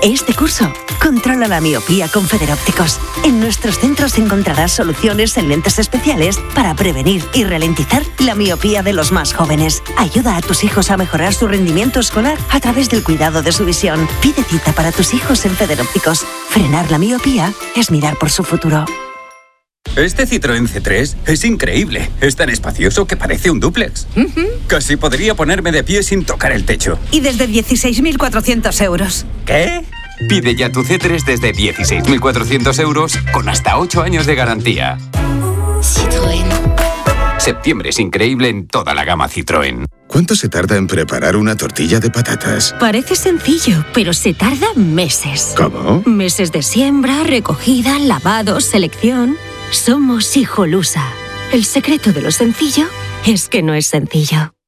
Este curso, controla la miopía con Federópticos. En nuestros centros encontrarás soluciones en lentes especiales para prevenir y ralentizar la miopía de los más jóvenes. Ayuda a tus hijos a mejorar su rendimiento escolar a través del cuidado de su visión. Pide cita para tus hijos en Federópticos. Frenar la miopía es mirar por su futuro. Este Citroën C3 es increíble. Es tan espacioso que parece un dúplex. Casi podría ponerme de pie sin tocar el techo. Y desde 16.400 euros. ¿Qué? Pide ya tu C3 desde 16.400 euros con hasta 8 años de garantía. Citroën. Septiembre es increíble en toda la gama Citroën. ¿Cuánto se tarda en preparar una tortilla de patatas? Parece sencillo, pero se tarda meses. ¿Cómo? Meses de siembra, recogida, lavado, selección. Somos Hijolusa. El secreto de lo sencillo es que no es sencillo.